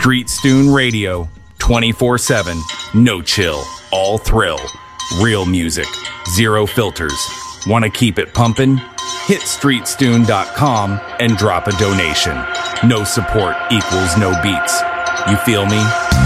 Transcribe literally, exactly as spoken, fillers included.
Street Stoon Radio, twenty-four seven, no chill, all thrill. Real music, zero filters. Want to keep it pumping? Hit street stoon dot com and drop a donation. No support equals no beats. You feel me?